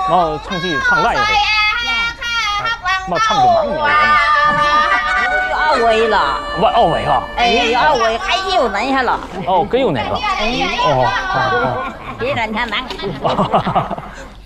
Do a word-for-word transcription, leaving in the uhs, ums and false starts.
我唱起唱烂一回，我唱就忙了我阿威啦， 呢。喂，哦喂啊！ 哎，阿威还有人下啦。 哦，幾有呢個？哦哦啲人聽人。 哦。